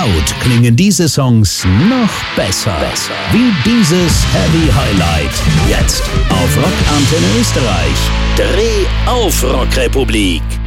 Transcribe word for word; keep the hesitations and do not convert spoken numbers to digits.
laut klingen diese Songs noch besser. besser. Wie dieses Heavy Highlight. Jetzt auf Rock Antenne Österreich. Dreh auf Rockrepublik.